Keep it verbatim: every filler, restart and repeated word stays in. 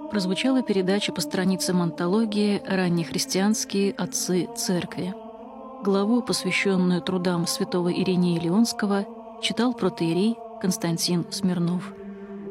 прозвучала передача по страницам антологии «Раннехристианские отцы церкви». Главу, посвященную трудам святого Иринея Лионского, читал протоиерей Константин Смирнов.